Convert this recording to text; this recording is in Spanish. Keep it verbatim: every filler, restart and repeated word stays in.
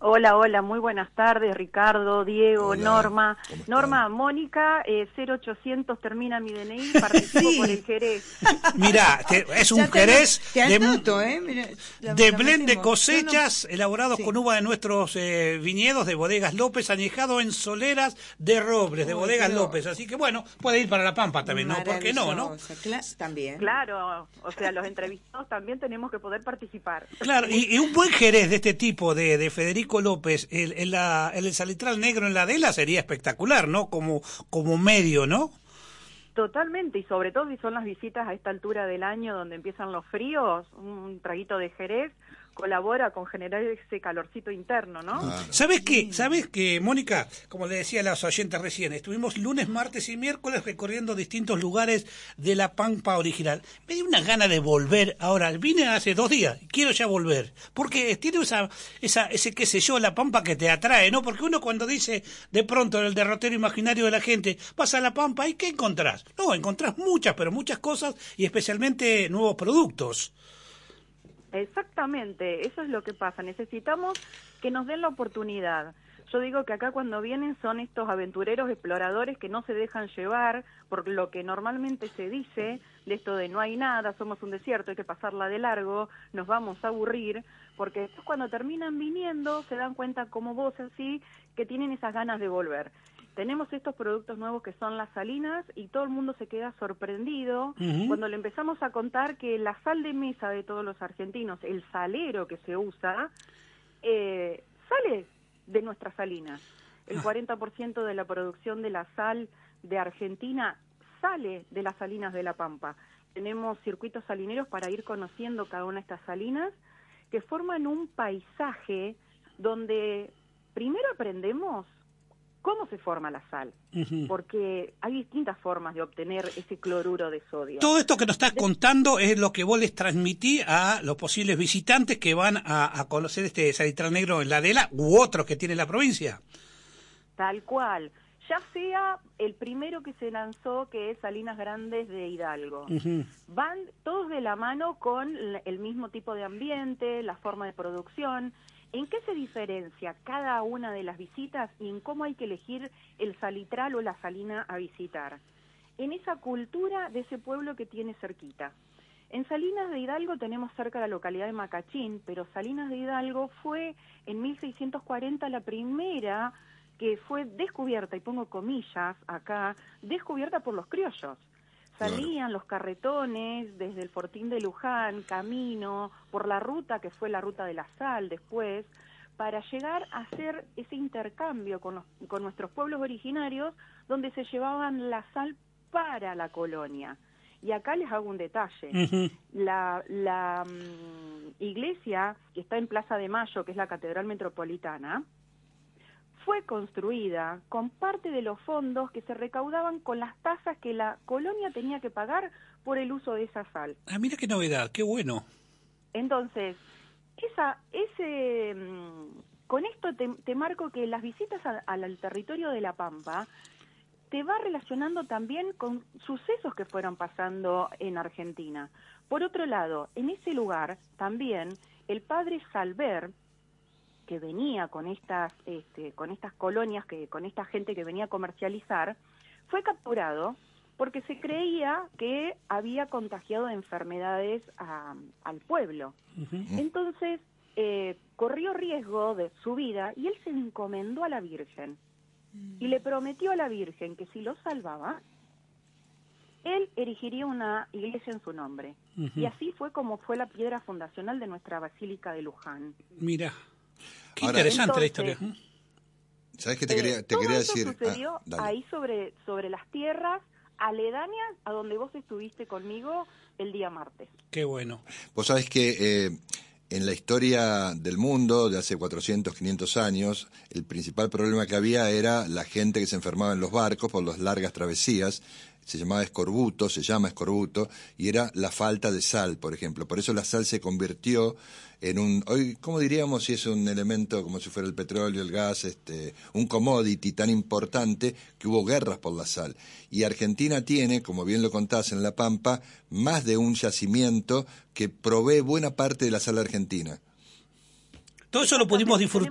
Hola, hola, muy buenas tardes, Ricardo, Diego, Hola, Norma. ¿cómo están? Norma, Mónica, eh, cero ochocientos termina mi D N I, participo Sí. por el Jerez. Mirá, te- es un Ya te Jerez ano- te de, anoto, ¿eh? Mira, la- de la blend de metemos. cosechas elaborados Sí. con uva de nuestros eh, viñedos de Bodegas López, añejado en soleras de robles, de Uy, Bodegas pero- López. Así que bueno, puede ir para La Pampa también, ¿no? ¿Por qué no, no? Maravillosa, cla- también. Claro, o sea, los entrevistados también tenemos que poder participar. Claro, y, y un buen Jerez de este tipo, de, de Federico López, el, el, la- el salitral negro en la Adela sería espectacular, ¿no? Como, como medio, ¿no? Totalmente, y sobre todo si son las visitas a esta altura del año donde empiezan los fríos, un traguito de Jerez colabora con generar ese calorcito interno, ¿no? Claro. ¿Sabes qué? ¿Sabes qué, Mónica? Como le decía a los oyentes recién, estuvimos lunes, martes y miércoles recorriendo distintos lugares de la Pampa original. Me dio una gana de volver ahora. Vine hace dos días, quiero ya volver. Porque tiene esa, esa, ese qué sé yo, la Pampa que te atrae, ¿no? Porque uno cuando dice de pronto en el derrotero imaginario de la gente, vas a la Pampa y ¿qué encontrás? No, encontrás muchas, pero muchas cosas y especialmente nuevos productos. Exactamente, eso es lo que pasa. Necesitamos que nos den la oportunidad. Yo digo que acá cuando vienen son estos aventureros exploradores que no se dejan llevar por lo que normalmente se dice de esto de no hay nada, somos un desierto, hay que pasarla de largo, nos vamos a aburrir, porque después cuando terminan viniendo se dan cuenta como vos así que tienen esas ganas de volver. Tenemos estos productos nuevos que son las salinas y todo el mundo se queda sorprendido Uh-huh. cuando le empezamos a contar que la sal de mesa de todos los argentinos, el salero que se usa, eh, sale de nuestras salinas. El cuarenta por ciento de la producción de la sal de Argentina sale de las salinas de La Pampa. Tenemos circuitos salineros para ir conociendo cada una de estas salinas que forman un paisaje donde primero aprendemos cómo se forma la sal, Uh-huh. porque hay distintas formas de obtener ese cloruro de sodio. Todo esto que nos estás contando es lo que vos les transmití a los posibles visitantes que van a, a conocer este salitral negro en la Adela u otros que tiene la provincia. Tal cual. Ya sea el primero que se lanzó, que es Salinas Grandes de Hidalgo. Uh-huh. Van todos de la mano con el mismo tipo de ambiente, la forma de producción. ¿En qué se diferencia cada una de las visitas y en cómo hay que elegir el salitral o la salina a visitar? En esa cultura de ese pueblo que tiene cerquita. En Salinas de Hidalgo tenemos cerca la localidad de Macachín, pero Salinas de Hidalgo fue en mil seiscientos cuarenta la primera que fue descubierta, y pongo comillas acá, descubierta por los criollos. Salían los carretones desde el Fortín de Luján, camino, por la ruta que fue la ruta de la sal después, para llegar a hacer ese intercambio con, los, con nuestros pueblos originarios, donde se llevaban la sal para la colonia. Y acá les hago un detalle. Uh-huh. La, la um, iglesia que está en Plaza de Mayo, que es la Catedral Metropolitana, fue construida con parte de los fondos que se recaudaban con las tasas que la colonia tenía que pagar por el uso de esa sal. Ah, mira qué novedad, qué bueno. Entonces, esa, ese, con esto te, te marco que las visitas a, al territorio de La Pampa te va relacionando también con sucesos que fueron pasando en Argentina. Por otro lado, en ese lugar también el padre Salver, que venía con estas este, con estas colonias, que con esta gente que venía a comercializar, fue capturado porque se creía que había contagiado de enfermedades a, al pueblo. Uh-huh. Entonces, eh, corrió riesgo de su vida y él se encomendó a la Virgen y le prometió a la Virgen que si lo salvaba, él erigiría una iglesia en su nombre. Uh-huh. Y así fue como fue la piedra fundacional de nuestra Basílica de Luján. Mira, qué Ahora, interesante la entonces, historia. ¿Sabes qué te Eh, quería, te todo quería eso decir? sucedió Ah, dale. ahí sobre, sobre las tierras aledañas a donde vos estuviste conmigo el día martes. Qué bueno. Vos sabés que eh, en la historia del mundo de hace cuatrocientos, quinientos años, el principal problema que había era la gente que se enfermaba en los barcos por las largas travesías. Se llamaba escorbuto, se llama escorbuto, y era la falta de sal, por ejemplo. Por eso la sal se convirtió en un, hoy, ¿cómo diríamos si es un elemento como si fuera el petróleo, el gas, este, un commodity tan importante que hubo guerras por la sal? Y Argentina tiene, como bien lo contás en La Pampa, más de un yacimiento que provee buena parte de la sal argentina. Todo eso lo pudimos Exactamente, disfrutar